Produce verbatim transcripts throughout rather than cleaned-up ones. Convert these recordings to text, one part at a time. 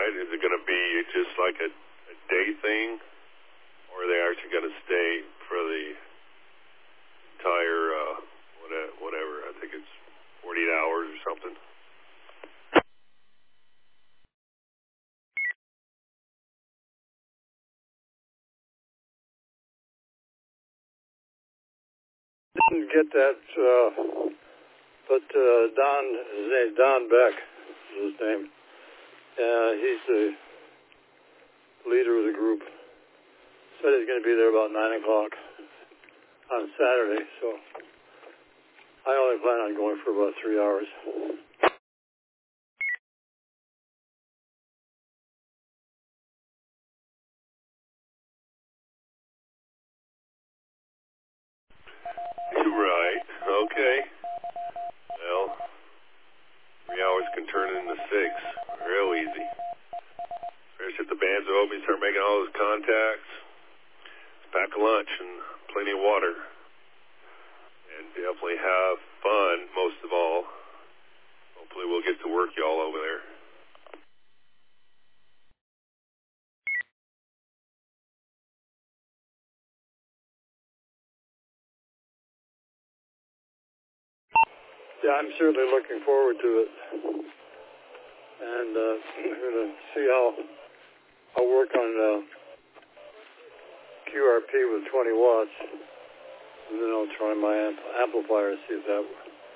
ride? Is it going to be just like a, a day thing, or are they actually going to stay for the entire, uh, whatever, I think it's forty-eight hours or something? Didn't get that, uh, but uh, Don, his name Don Beck is his name. Uh, he's the leader of the group. Said he's going to be there about nine o'clock on Saturday, so I only plan on going for about three hours. Right. Okay. Well, three hours can turn into six real easy. Especially if the bands are open, you start making all those contacts. Pack a lunch and plenty of water. And definitely have fun, most of all. Hopefully we'll get to work y'all over there. Yeah, I'm certainly looking forward to it. And uh, I'm going to see how I'll work on uh, Q R P with twenty watts. And then I'll try my amp- amplifier and see if that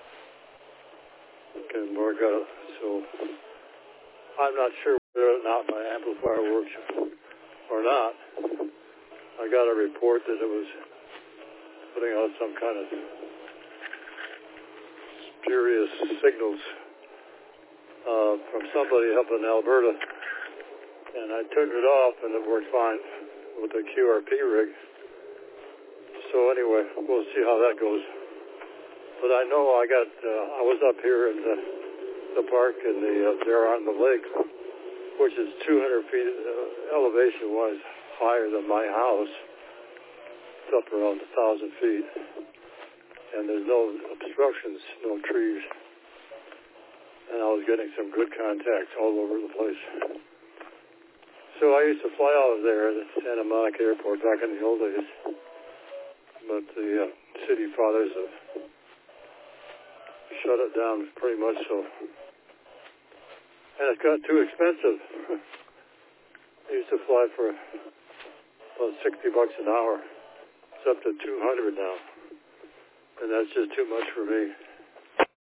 can work out. So I'm not sure whether or not my amplifier works or not. I got a report that it was putting out some kind of spurious signals uh, from somebody up in Alberta, and I turned it off and it worked fine with the Q R P rig. So anyway, we'll see how that goes. But I know I got, uh, I was up here in the, the park in the, uh, there on the lake, which is two hundred feet uh, elevation-wise higher than my house. It's up around one thousand feet. And there's no obstructions, no trees. And I was getting some good contacts all over the place. So I used to fly out of there at Santa Monica Airport back in the old days. But the uh, city fathers have shut it down pretty much so. And it's got too expensive. I used to fly for about sixty bucks an hour. It's up to two hundred now. And that's just too much for me.